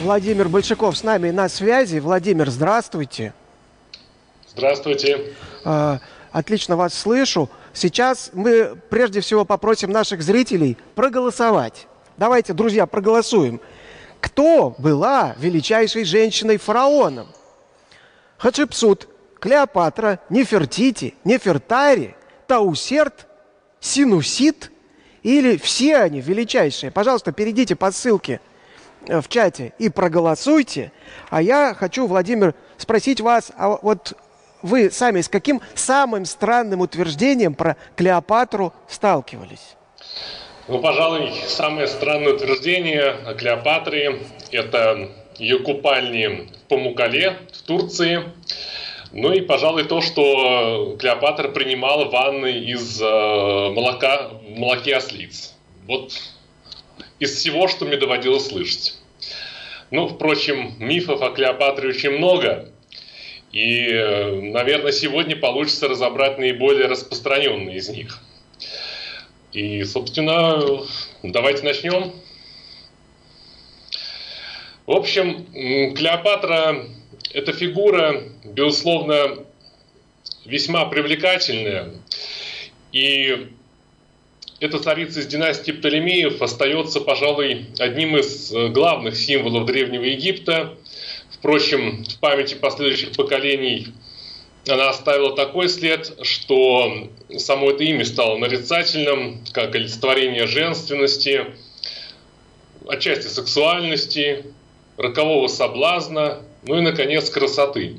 Владимир Большаков с нами на связи. Владимир, здравствуйте. Здравствуйте. Отлично вас слышу. Сейчас мы прежде всего попросим наших зрителей проголосовать. Давайте, друзья, проголосуем. Кто была величайшей женщиной-фараоном? Хатшепсут, Клеопатра, Нефертити, Нефертари, Таусерт, Синусит или все они величайшие? Пожалуйста, перейдите по ссылке в чате и проголосуйте. А я хочу, Владимир, спросить вас, а вот вы сами с каким самым странным утверждением про Клеопатру сталкивались? Ну, пожалуй, самое странное утверждение о Клеопатре – это ее купальни в Памуккале, в Турции. Ну и, пожалуй, то, что Клеопатра принимала ванны из молока в молоке ослиц. Вот из всего, что мне доводилось слышать. Ну, впрочем, мифов о Клеопатре очень много. И, наверное, сегодня получится разобрать наиболее распространенные из них. И, собственно, давайте начнем. В общем, Клеопатра – это фигура, безусловно, весьма привлекательная. И эта царица из династии Птолемеев остается, пожалуй, одним из главных символов Древнего Египта. Впрочем, в памяти последующих поколений она оставила такой след, что само это имя стало нарицательным, как олицетворение женственности, отчасти сексуальности, рокового соблазна, ну и, наконец, красоты.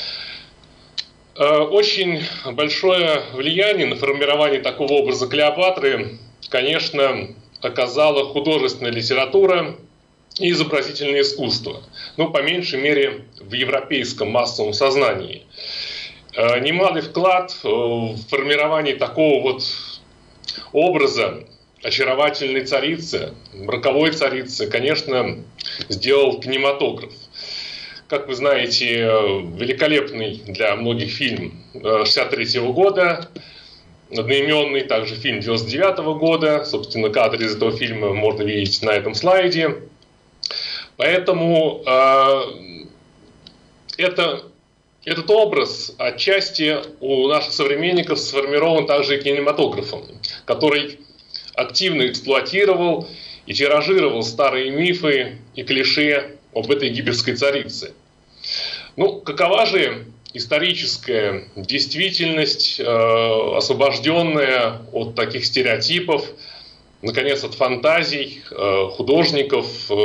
Очень большое влияние на формирование такого образа Клеопатры, конечно, оказала художественная литература и изобразительное искусство, ну, по меньшей мере, в европейском массовом сознании. Немалый вклад в формирование такого вот образа очаровательной царицы, роковой царицы, конечно, сделал кинематограф. Как вы знаете, великолепный для многих фильм 1963 года, одноименный, также фильм 1999 года, собственно, кадры из этого фильма можно видеть на этом слайде. Поэтому этот образ отчасти у наших современников сформирован также и кинематографом, который активно эксплуатировал и тиражировал старые мифы и клише об этой египетской царице. Ну, какова же историческая действительность, освобожденная от таких стереотипов, наконец, от фантазий художников,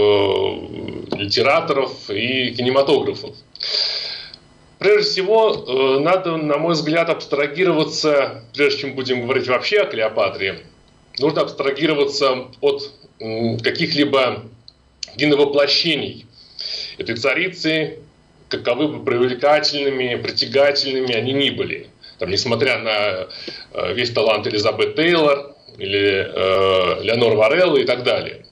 литераторов и кинематографов? Прежде всего, надо, на мой взгляд, абстрагироваться, прежде чем будем говорить вообще о Клеопатре, нужно абстрагироваться от каких-либо киновоплощений этой царицы, каковы бы привлекательными, притягательными они ни были. Там, несмотря на весь талант Элизабет Тейлор или Леонор Варелла и так далее.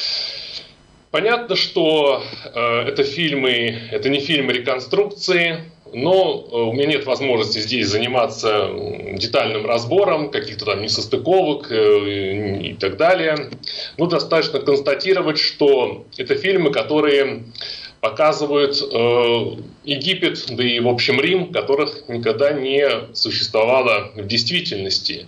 Понятно, что это не фильмы реконструкции, но у меня нет возможности здесь заниматься детальным разбором каких-то там несостыковок и так далее. Но достаточно констатировать, что это фильмы, которые показывают Египет, да и, в общем, Рим, которых никогда не существовало в действительности.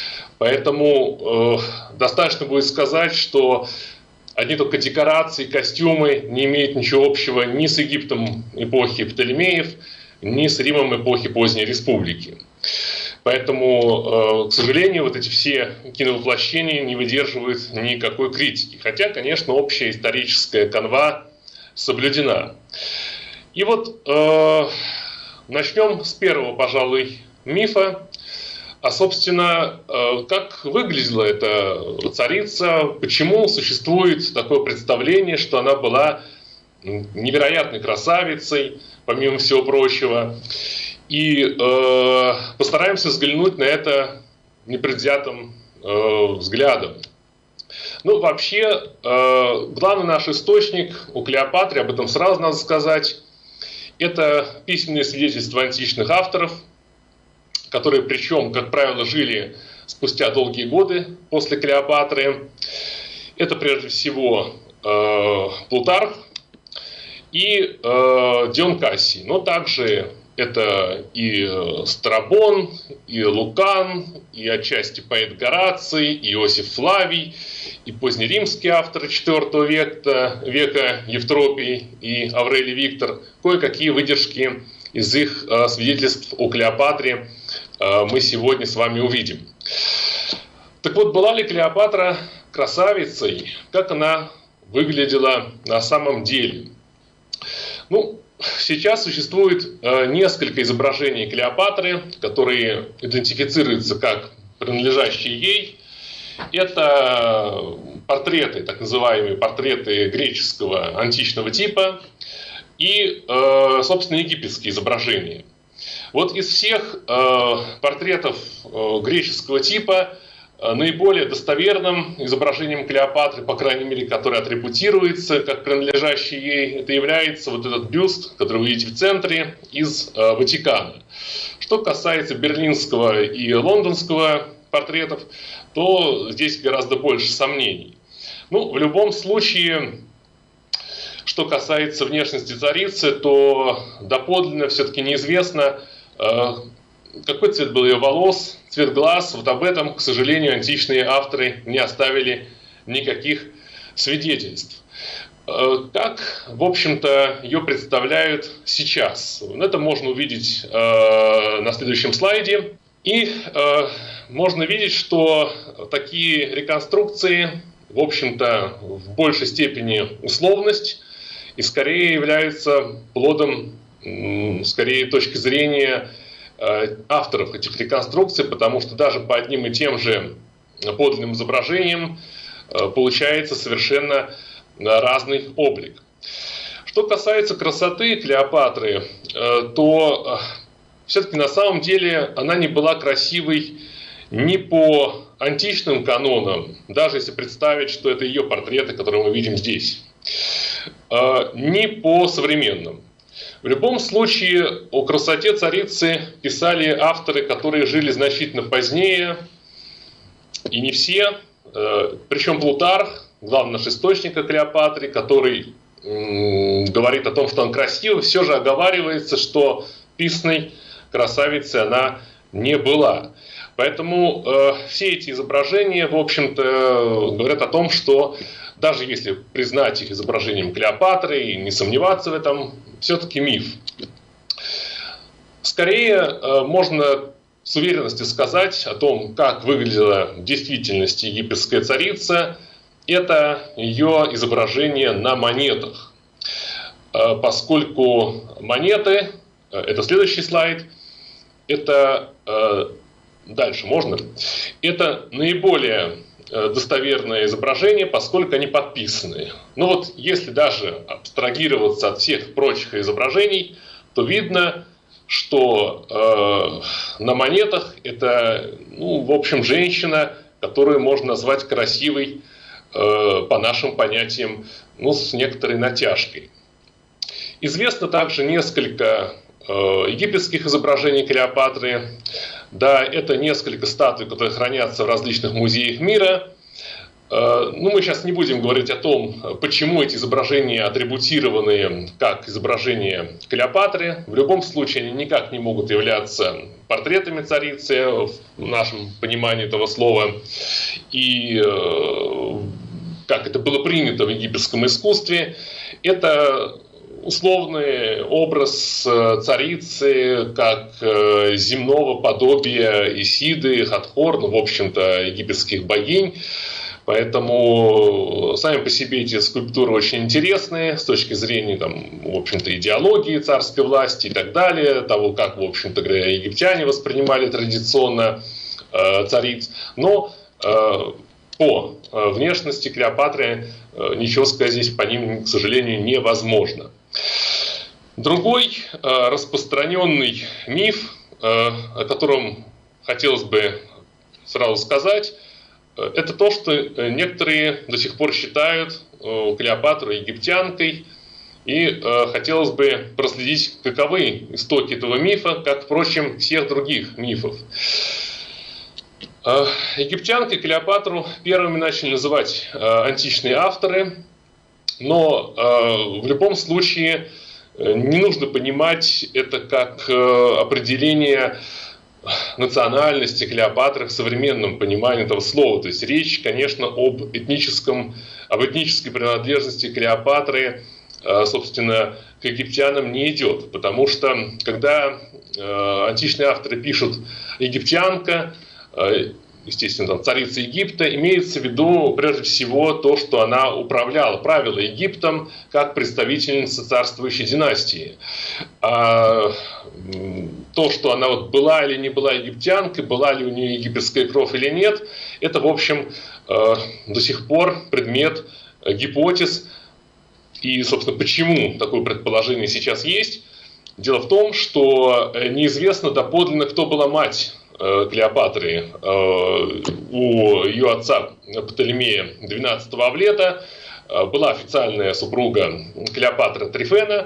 Поэтому достаточно будет сказать, что одни только декорации, костюмы не имеют ничего общего ни с Египтом эпохи Птолемеев, ни с Римом эпохи поздней республики. Поэтому, к сожалению, вот эти все киновоплощения не выдерживают никакой критики. Хотя, конечно, общая историческая канва соблюдена. И вот начнем с первого, пожалуй, мифа. А, собственно, как выглядела эта царица, почему существует такое представление, что она была невероятной красавицей, помимо всего прочего. И постараемся взглянуть на это непредвзятым взглядом. Ну, вообще, главный наш источник у Клеопатры, об этом сразу надо сказать, это письменные свидетельства античных авторов, которые, причем, как правило, жили спустя долгие годы после Клеопатры. Это, прежде всего, Плутарх, и Дион Кассий. Но также это и Страбон, и Лукан, и отчасти поэт Гораций, и Иосиф Флавий, и позднеримские авторы IV века Евтропий и Аврелий Виктор. Кое-какие выдержки из их свидетельств о Клеопатре мы сегодня с вами увидим. Так вот, была ли Клеопатра красавицей? Как она выглядела на самом деле? Ну, сейчас существует несколько изображений Клеопатры, которые идентифицируются как принадлежащие ей. Это портреты, так называемые портреты греческого античного типа и, собственно, египетские изображения. Вот из всех портретов греческого типа наиболее достоверным изображением Клеопатры, по крайней мере, которое атрибутируется как принадлежащий ей, это является вот этот бюст, который вы видите в центре, из Ватикана. Что касается берлинского и лондонского портретов, то здесь гораздо больше сомнений. Ну, в любом случае, что касается внешности царицы, то доподлинно все-таки неизвестно, какой цвет был ее волос, цвет глаз. Вот об этом, к сожалению, античные авторы не оставили никаких свидетельств. Как, в общем-то, ее представляют сейчас? Это можно увидеть на следующем слайде. И можно видеть, что такие реконструкции, в общем-то, в большей степени условность и скорее являются плодом, скорее, точки зрения авторов этих реконструкций, потому что даже по одним и тем же подлинным изображениям получается совершенно разный облик. Что касается красоты Клеопатры, то все-таки на самом деле она не была красивой ни по античным канонам, даже если представить, что это ее портреты, которые мы видим здесь, ни по современным. В любом случае, о красоте царицы писали авторы, которые жили значительно позднее, и не все. Причем Плутарх, главный наш источник о Клеопатре, который говорит о том, что он красивый, все же оговаривается, что писаной красавицей она не была. Поэтому все эти изображения, в общем-то, говорят о том, что даже если признать их изображением Клеопатры и не сомневаться в этом, все-таки миф. Скорее, можно с уверенностью сказать о том, как выглядела в действительности египетская царица, это ее изображение на монетах. Поскольку монеты, это следующий слайд, это, дальше можно, это наиболее достоверное изображение, поскольку они подписаны. Но вот если даже абстрагироваться от всех прочих изображений, то видно, что на монетах это, в общем, женщина, которую можно назвать красивой по нашим понятиям, с некоторой натяжкой. Известно также несколько египетских изображений Клеопатры. Да, это несколько статуй, которые хранятся в различных музеях мира. Мы сейчас не будем говорить о том, почему эти изображения атрибутированы как изображения Клеопатры. В любом случае, они никак не могут являться портретами царицы в нашем понимании этого слова. И как это было принято в египетском искусстве, это условный образ царицы как земного подобия Исиды, Хатхор, в общем-то, египетских богинь. Поэтому сами по себе эти скульптуры очень интересные с точки зрения, в общем-то, идеологии царской власти и так далее, того, как, в общем-то, египтяне воспринимали традиционно цариц. Но по внешности Клеопатры ничего сказать здесь по ним, к сожалению, невозможно. Другой распространенный миф, о котором хотелось бы сразу сказать, это то, что некоторые до сих пор считают Клеопатру египтянкой, и хотелось бы проследить, каковы истоки этого мифа, как, впрочем, всех других мифов. Египтянкой Клеопатру первыми начали называть античные авторы. Но в любом случае не нужно понимать это как определение национальности Клеопатры в современном понимании этого слова. То есть речь, конечно, об этнической принадлежности Клеопатры, собственно, к египтянам не идет. Потому что, когда античные авторы пишут «египтянка», естественно, там, царица Египта, имеется в виду прежде всего то, что она правила Египтом как представительница царствующей династии. А то, что она вот была или не была египтянкой, была ли у нее египетская кровь или нет, это, в общем, до сих пор предмет гипотез. И, собственно, почему такое предположение сейчас есть? Дело в том, что неизвестно доподлинно, кто была мать Клеопатры у ее отца Птолемея XII Авлета. Была официальная супруга Клеопатра Трифена,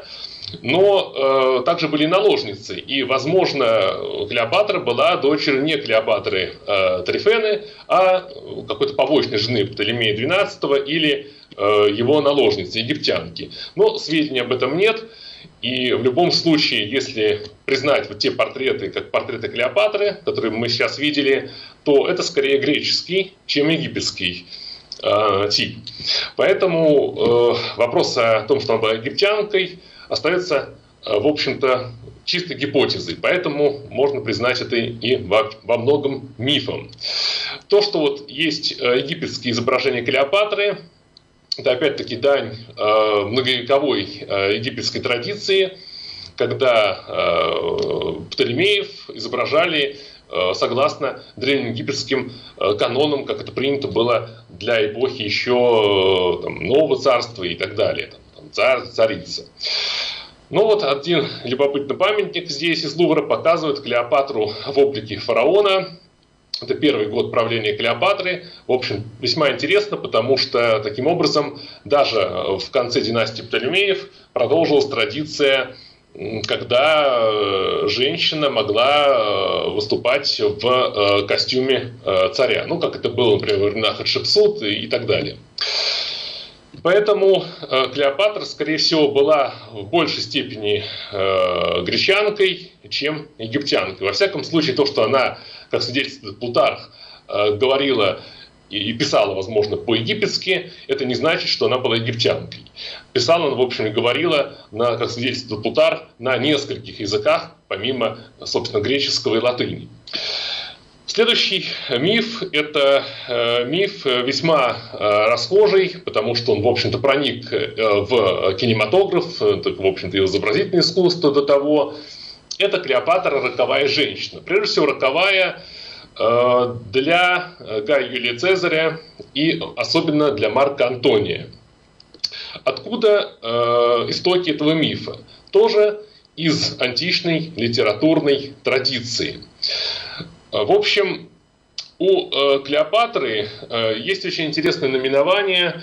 но также были наложницы. И, возможно, Клеопатра была дочерью не Клеопатры Трифены, а какой-то побочной жены Птолемея XII или его наложницы, египтянки. Но сведений об этом нет. И в любом случае, если признать вот те портреты, как портреты Клеопатры, которые мы сейчас видели, то это скорее греческий, чем египетский тип. Поэтому вопрос о том, что она была египтянкой, остается, в общем-то, чистой гипотезой. Поэтому можно признать это и во многом мифом. То, что вот есть египетские изображения Клеопатры, это опять-таки дань многовековой египетской традиции, когда Птолемеев изображали согласно древнеегипетским канонам, как это принято было для эпохи еще Нового царства и так далее, царь, царица. Ну вот один любопытный памятник здесь из Лувра показывает Клеопатру в облике фараона. Это первый год правления Клеопатры. В общем, весьма интересно, потому что таким образом даже в конце династии Птолемеев продолжилась традиция, когда женщина могла выступать в костюме царя. Ну, как это было, например, во времена Хатшепсут и так далее. Поэтому Клеопатра, скорее всего, была в большей степени гречанкой, чем египтянкой. Во всяком случае, то, что она, как свидетельствует Плутарх, говорила и писала, возможно, по-египетски, это не значит, что она была египтянкой. Писала она, в общем, и говорила, как свидетельствует Плутарх, на нескольких языках, помимо, собственно, греческого и латыни. Следующий миф – это миф весьма расхожий, потому что он, в общем-то, проник в кинематограф, в общем-то, и в изобразительное искусство до того. Это Клеопатра – роковая женщина. Прежде всего, роковая для Гая Юлия Цезаря и особенно для Марка Антония. Откуда истоки этого мифа? Тоже из античной литературной традиции. В общем, у Клеопатры есть очень интересное наименование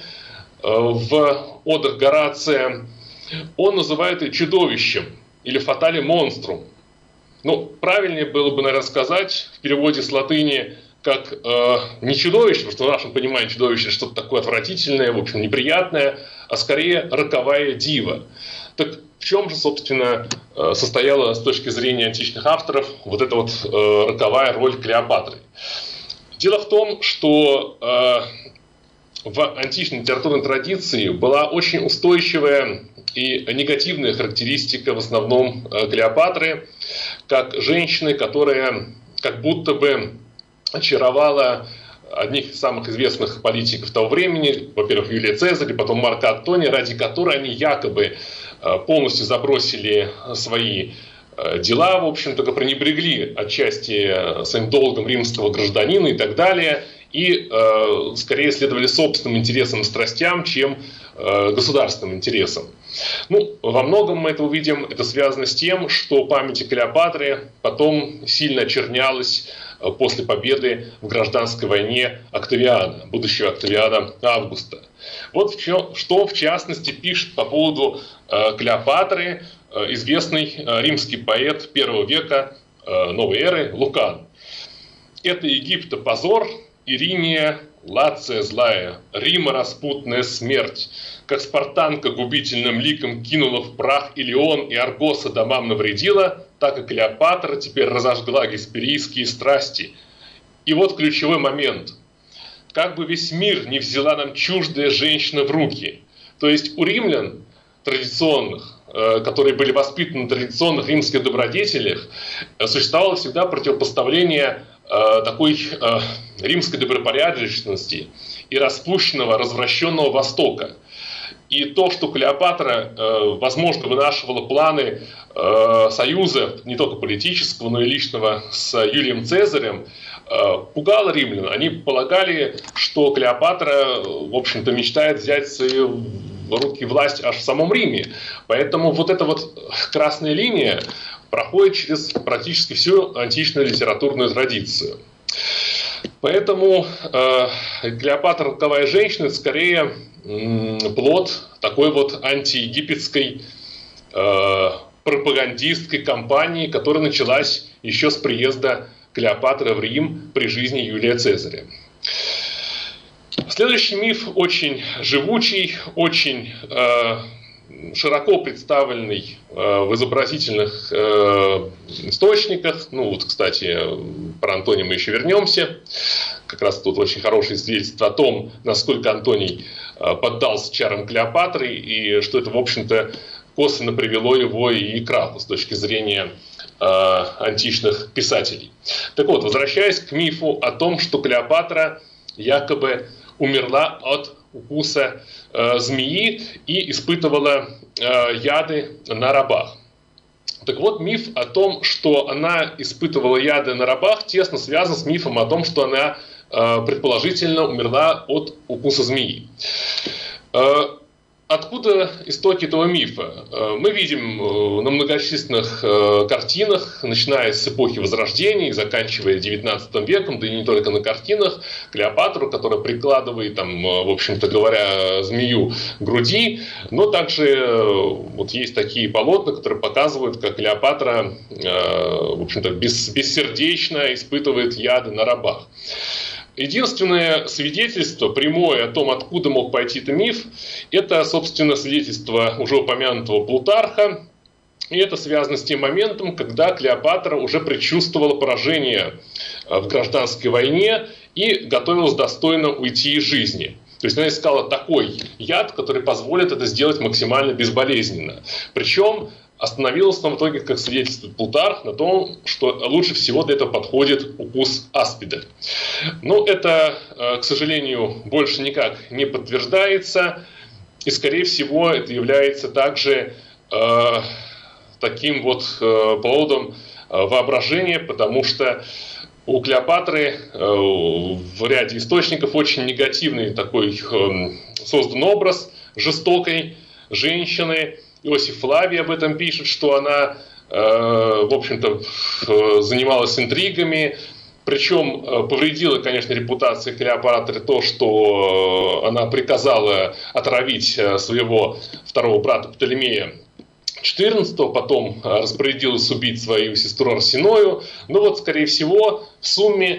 в одах Горация. Он называет ее чудовищем или фатали монструм. Ну, правильнее было бы, наверное, сказать в переводе с латыни как не чудовище, потому что в нашем понимании чудовище что-то такое отвратительное, в общем, неприятное, а скорее роковая дива. Так в чем же, собственно, состояла с точки зрения античных авторов вот эта вот роковая роль Клеопатры? Дело в том, что в античной литературной традиции была очень устойчивая и негативная характеристика в основном Клеопатры, как женщины, которая как будто бы очаровала одних из самых известных политиков того времени, во-первых, Юлия Цезаря, потом Марка Антония, ради которой они якобы полностью забросили свои дела, в общем-то, пренебрегли отчасти своим долгом римского гражданина и так далее, и скорее следовали собственным интересам и страстям, чем государственным интересам. Ну, во многом мы это увидим, это связано с тем, что память о Клеопатре потом сильно очернялась после победы в гражданской войне Октавиана, будущего Октавиана Августа. Вот что в частности пишет по поводу Клеопатры известный римский поэт первого века новой эры Лукан. «Это Египта позор, Ириния, Лация злая, Рима распутная смерть, как спартанка губительным ликом кинула в прах Илион и Аргоса домам навредила, так и Клеопатра теперь разожгла гесперийские страсти. И вот ключевой момент. Как бы весь мир не взяла нам чуждая женщина в руки. То есть у римлян традиционных, которые были воспитаны в традиционных римских добродетелях, существовало всегда противопоставление такой римской добропорядочности и распущенного, развращенного Востока. И то, что Клеопатра, возможно, вынашивала планы союза, не только политического, но и личного, с Юлием Цезарем, пугало римлян. Они полагали, что Клеопатра, в общем-то, мечтает взять в свои руки власть аж в самом Риме. Поэтому вот эта вот красная линия проходит через практически всю античную литературную традицию. Поэтому Клеопатра, роковая женщина, это скорее плод такой вот антиегипетской пропагандистской кампании, которая началась еще с приезда Клеопатры в Рим при жизни Юлия Цезаря. Следующий миф очень живучий, очень широко представленный в изобразительных источниках. Ну вот, кстати, про Антония мы еще вернемся. Как раз тут очень хорошее свидетельство о том, насколько Антоний поддался чарам Клеопатры, и что это, в общем-то, косвенно привело его и к краху с точки зрения античных писателей. Так вот, возвращаясь к мифу о том, что Клеопатра якобы умерла от укуса змеи и испытывала яды на рабах. Так вот, миф о том, что она испытывала яды на рабах, тесно связан с мифом о том, что она предположительно умерла от укуса змеи. Откуда истоки этого мифа? Мы видим на многочисленных картинах, начиная с эпохи Возрождения и заканчивая XIX веком, да и не только на картинах, Клеопатру, которая прикладывает, там, в общем-то говоря, змею к груди, но также вот есть такие полотна, которые показывают, как Клеопатра, в общем-то, бессердечно испытывает яды на рабах. Единственное свидетельство прямое о том, откуда мог пойти этот миф, это, собственно, свидетельство уже упомянутого Плутарха. И это связано с тем моментом, когда Клеопатра уже предчувствовала поражение в гражданской войне и готовилась достойно уйти из жизни. То есть она искала такой яд, который позволит это сделать максимально безболезненно. Причем остановилась в итоге, как свидетельствует Плутарх, на том, что лучше всего для этого подходит укус аспида. Но это, к сожалению, больше никак не подтверждается. И, скорее всего, это является также таким вот плодом воображения, потому что у Клеопатры в ряде источников очень негативный такой создан образ жестокой женщины. Иосиф Флавий об этом пишет, что она, в общем-то, занималась интригами. Причем повредило, конечно, репутации Клеопатры то, что она приказала отравить своего второго брата Птолемея XIV, потом распорядилась убить свою сестру Арсеною. Но вот, скорее всего, в сумме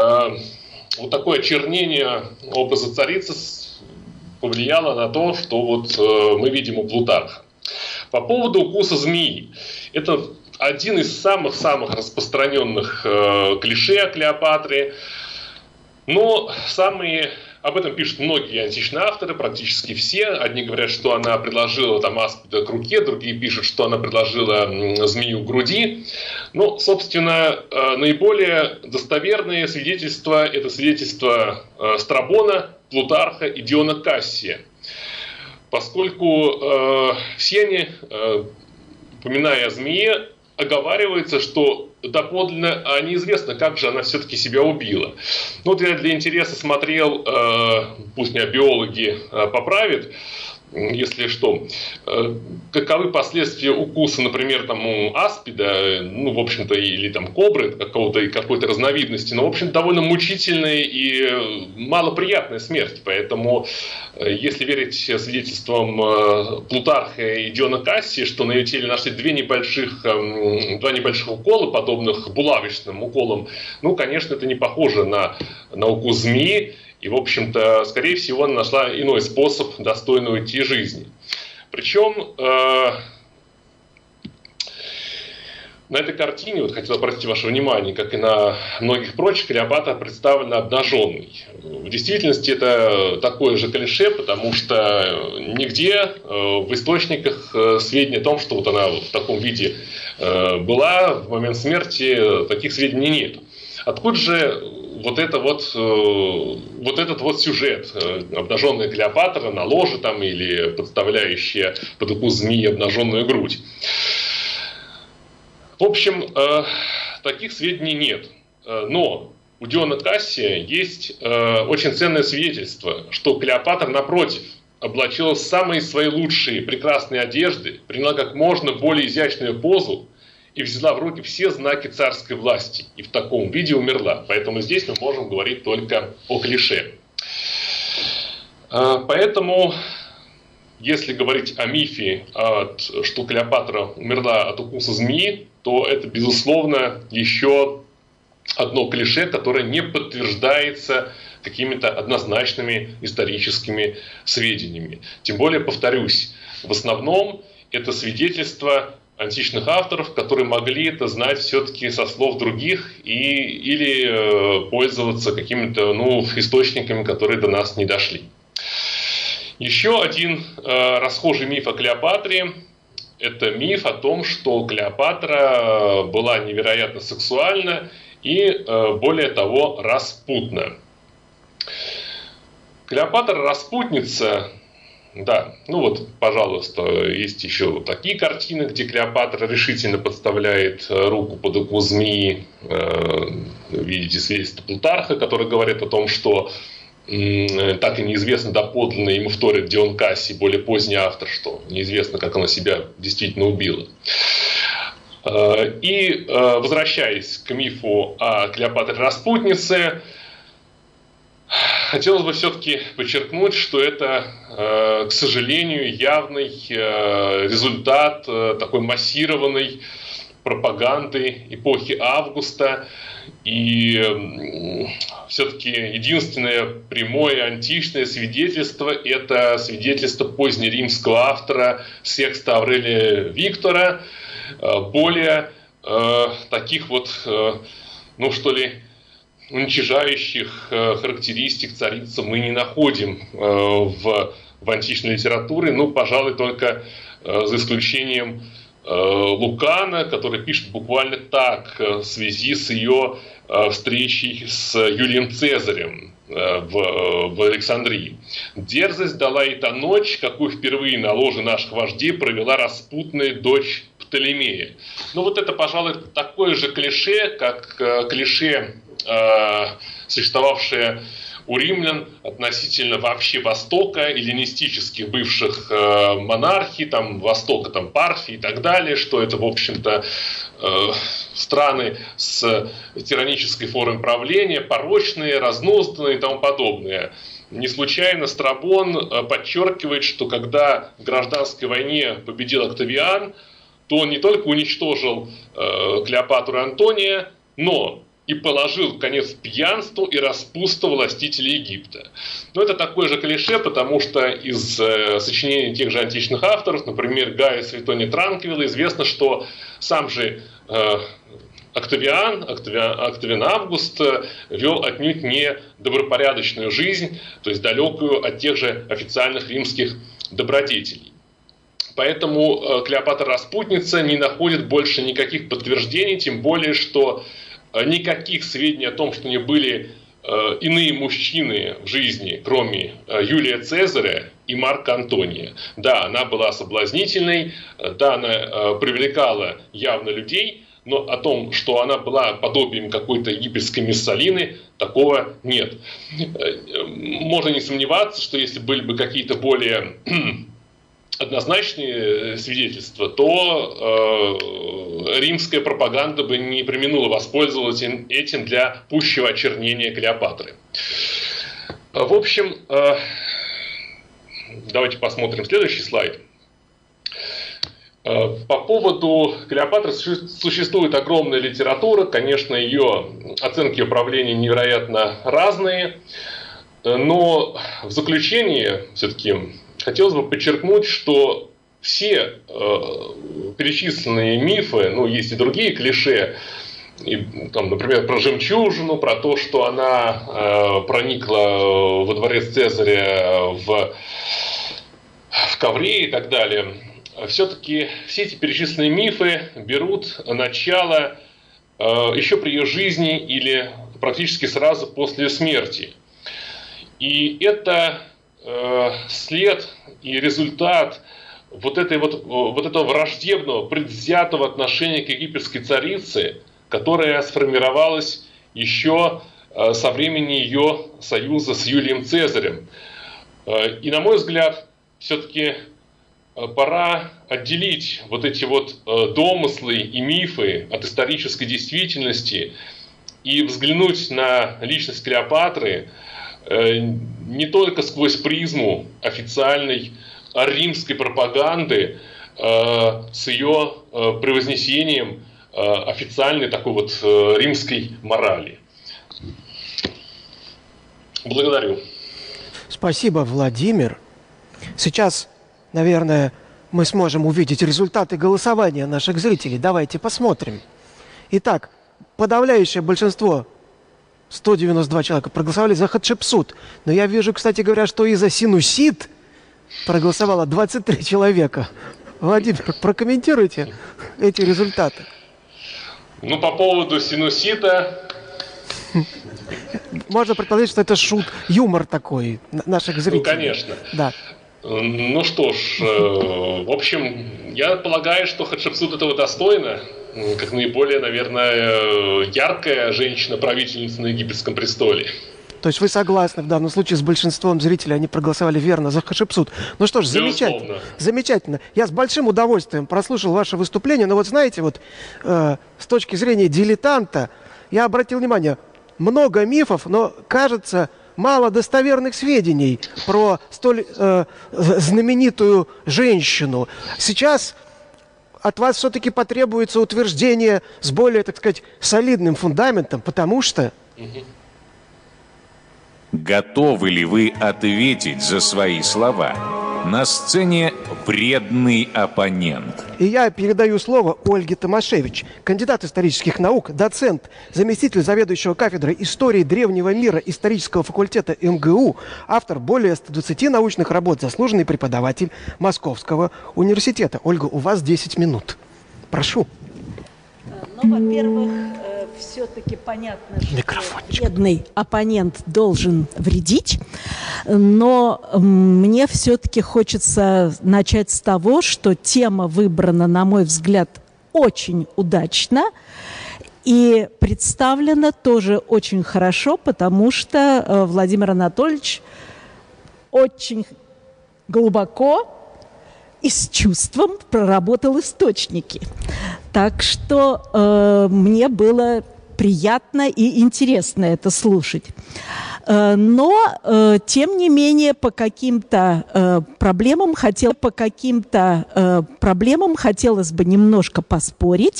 вот такое очернение образа царицы повлияло на то, что вот мы видим у Плутарха. По поводу укуса змеи. Это один из самых-самых распространенных клише о Клеопатре. Но об этом пишут многие античные авторы, практически все. Одни говорят, что она предложила там аспида к руке, другие пишут, что она предложила змею к груди. Но, собственно, наиболее достоверные свидетельства – это свидетельства Страбона, Плутарха и Диона Кассия. Поскольку все они, упоминая о змее, оговаривается, что доподлинно неизвестно, как же она все-таки себя убила. Ну, вот я для интереса смотрел, пусть меня биологи поправят, если что. Каковы последствия укуса, например, там, у аспида, ну, в общем-то, или там кобры, какой-то разновидности, но, в общем, довольно мучительная и малоприятная смерть. Поэтому, если верить свидетельствам Плутарха и Диона Кассия, что на ее теле нашли два небольших укола, подобных булавочным уколам, ну, конечно, это не похоже на укус змеи. И, в общем-то, скорее всего, она нашла иной способ достойно уйти жизни. Причем на этой картине, вот хотел обратить ваше внимание, как и на многих прочих, Клеопатра представлена обнаженной. В действительности это такое же клише, потому что нигде в источниках сведений о том, что вот она вот в таком виде была в момент смерти, таких сведений нет. Откуда же вот этот вот сюжет, обнаженная Клеопатра на ложе там, или подставляющая под укус змеи обнаженную грудь? В общем, таких сведений нет. Но у Диона Кассия есть очень ценное свидетельство, что Клеопатра, напротив, облачилась в самые свои лучшие прекрасные одежды, приняла как можно более изящную позу и взяла в руки все знаки царской власти. И в таком виде умерла. Поэтому здесь мы можем говорить только о клише. Поэтому, если говорить о мифе, что Клеопатра умерла от укуса змеи, то это, безусловно, еще одно клише, которое не подтверждается какими-то однозначными историческими сведениями. Тем более, повторюсь, в основном это свидетельство античных авторов, которые могли это знать все-таки со слов других или пользоваться какими-то источниками, которые до нас не дошли. Еще один расхожий миф о Клеопатре – это миф о том, что Клеопатра была невероятно сексуальна и, более того, распутна. Клеопатра распутница. Да, пожалуйста, есть еще такие картины, где Клеопатра решительно подставляет руку под укус змеи. Видите свидетельство Плутарха, который говорит о том, что так и неизвестно доподлинно, ему вторит Дион Кассий, более поздний автор, что неизвестно, как она себя действительно убила. И возвращаясь к мифу о Клеопатре-распутнице, хотелось бы все-таки подчеркнуть, что это, к сожалению, явный результат такой массированной пропаганды эпохи Августа. И все-таки единственное прямое античное свидетельство – это свидетельство позднеримского автора Секста Аврелия Виктора. Более таких уничижающих характеристик царицы мы не находим в античной литературе, пожалуй, только за исключением Лукана, который пишет буквально так в связи с ее встречей с Юлием Цезарем в Александрии. «Дерзость дала и та ночь, какую впервые на ложе наших вождей провела распутная дочь Птолемея». Это, пожалуй, такое же клише, как клише, существовавшее у римлян относительно вообще Востока, эллинистических бывших монархий, Востока, Парфии и так далее, что это, в общем-то, страны с тиранической формой правления, порочные, разнузданные и тому подобное. Не случайно Страбон подчеркивает, что когда в гражданской войне победил Октавиан, то он не только уничтожил Клеопатру и Антония, но и положил конец пьянству и распутству властителей Египта. Но это такое же клише, потому что из сочинений тех же античных авторов, например, Гая Светония Транквилла, известно, что сам же Октавиан Август вел отнюдь не добропорядочную жизнь, то есть далекую от тех же официальных римских добродетелей. Поэтому Клеопатра-распутница не находит больше никаких подтверждений, тем более, что никаких сведений о том, что у нее были иные мужчины в жизни, кроме Юлия Цезаря и Марка Антония. Да, она была соблазнительной, да, она привлекала явно людей, но о том, что она была подобием какой-то египетской Мессалины, такого нет. Можно не сомневаться, что если были бы какие-то более однозначные свидетельства, то римская пропаганда бы не преминула воспользоваться этим для пущего очернения Клеопатры. В общем, давайте посмотрим следующий слайд. По поводу Клеопатры существует огромная литература, конечно, ее оценки правления невероятно разные, но в заключение все-таки хотелось бы подчеркнуть, что все перечисленные мифы, ну, есть и другие клише, и, там, например, про жемчужину, про то, что она проникла во дворец Цезаря в ковре и так далее. Все-таки все эти перечисленные мифы берут начало еще при ее жизни или практически сразу после ее смерти. И это след и результат вот этого враждебного, предвзятого отношения к египетской царице, которая сформировалась еще со времени ее союза с Юлием Цезарем. И, на мой взгляд, все-таки пора отделить вот эти вот домыслы и мифы от исторической действительности и взглянуть на личность Клеопатры не только сквозь призму официальной римской пропаганды с ее превознесением официальной такой вот римской морали. Благодарю. Спасибо, Владимир. Сейчас, наверное, мы сможем увидеть результаты голосования наших зрителей. Давайте посмотрим. Итак, подавляющее большинство, 192 человека, проголосовали за Хатшепсут. Но я вижу, кстати говоря, что и за Синусит проголосовало 23 человека. Владимир, прокомментируйте эти результаты. Ну, по поводу Синусита... Можно предположить, что это шут, юмор такой наших зрителей. Ну, конечно. Да. Ну что ж, в общем, я полагаю, что Хатшепсут этого достойна, как наиболее, наверное, яркая женщина-правительница на египетском престоле. То есть вы согласны в данном случае с большинством зрителей, они проголосовали верно за Хатшепсут. Ну что ж, замечательно. Замечательно. Я с большим удовольствием прослушал ваше выступление, но вот знаете, вот с точки зрения дилетанта, я обратил внимание, много мифов, но кажется, мало достоверных сведений про столь знаменитую женщину. Сейчас от вас все-таки потребуется утверждение с более, так сказать, солидным фундаментом, потому что... Готовы ли вы ответить за свои слова? На сцене вредный оппонент. И я передаю слово Ольге Томашевич, кандидат исторических наук, доцент, заместитель заведующего кафедрой истории древнего мира исторического факультета МГУ, автор более 120 научных работ, заслуженный преподаватель Московского университета. Ольга, у вас 10 минут. Прошу. Ну, во-первых, все-таки понятно, что вредный оппонент должен вредить, но мне все-таки хочется начать с того, что тема выбрана, на мой взгляд, очень удачно и представлена тоже очень хорошо, потому что Владимир Анатольевич очень глубоко и с чувством проработал источники. Так что мне было приятно и интересно это слушать. Но, тем не менее, по каким-то проблемам хотелось бы немножко поспорить.